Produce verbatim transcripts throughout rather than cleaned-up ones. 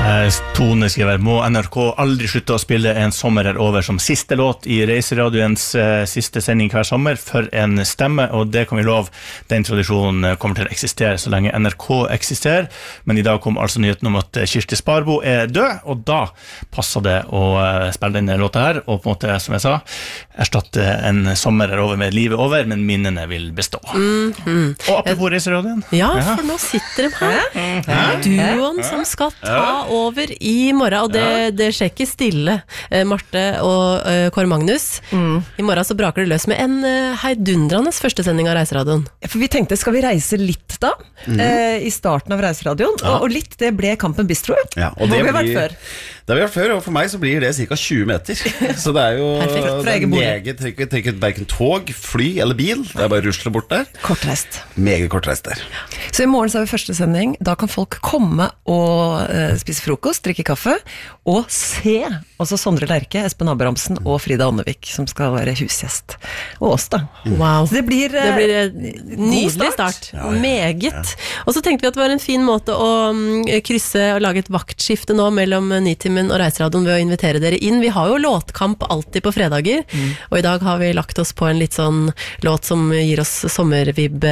Tone skriver, må N R K aldri slutte å spille En sommer er over som siste låt i Reiseradioens uh, siste sending hver sommer for en stemme, og det kan vi love, den tradisjonen kommer til å eksistere så lenge N R K eksisterer, men i dag kom altså nyheten om at Kirsti Sparbo er død, og da passer det å uh, spille denne låta her, og på en måte, som jeg sa, erstatte En sommer er over med livet over, men minnene vil bestå. Mm-hmm. Og apropos Reiseradioen. Ja, for nå sitter de her. Ja. Duoen som skal ta over i morgen, og det, det skjer ikke stille, eh, Marte og eh, Kåre Magnus. Mm. I morgen så braker det løs med en eh, heidundrende første sending av Reiseradioen. For vi tenkte, skal vi reise litt da? Mm. Eh, I starten av Reiseradioen, ja. og, og litt, det ble Kampen Bistro. Ja, og det har vi blir, vært før. Det har vi vært før, og for meg så blir det cirka tjue meter. Så det er jo det er meget, trenger ikke hverken tog, fly eller bil. Det er bare rusle bort der. Kortreist. Meget kortreist der. Så i morgen så har vi første sending. Da kan folk komme og uh, spise frokost, drikke kaffe, og se også Sondre Lerche, Espen Abrahamsen og Frida Ånnevik, som skal være husgjest. Og oss da. Wow. Så det blir, uh, det blir en nydelig start. Ja, ja, meget. Ja. Og så tenkte vi at det var en fin måte å um, krysse og lage et vaktskifte nå mellom Nitimen og Reiseradioen ved å invitere dere inn. Vi har jo låtkamp alltid på fredager, mm. og i dag har vi lagt oss på en litt sånn låt som gir oss sommervibb.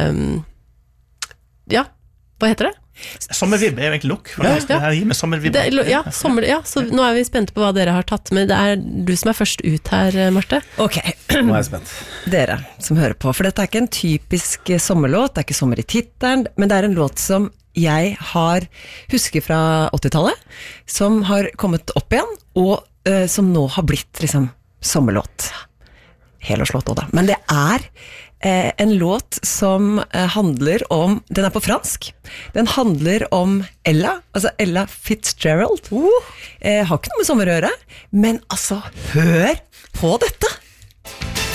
Ja, hva heter det? Sommervibb er jo egentlig nok. Ja, ja. Det her gir med sommervibb. Det, ja, sommer, ja, så nå er vi spente på hva dere har tatt med. Det er du som er først ut her, Marte. Ok, nå er jeg spent. Dere som hører på, for dette er ikke en typisk sommerlåt, det er ikke sommer i tittelen, men det er en låt som jeg har husker fra åttitallet, som har kommet opp igjen, og uh, som nå har blitt liksom sommerlåt. Helårslåt også da. Men det er uh, en låt som uh, handler om, den er på fransk, den handler om Ella, altså Ella Fitzgerald. Uh. Uh, har ikke noe med sommer å gjøre, men altså, hør på dette!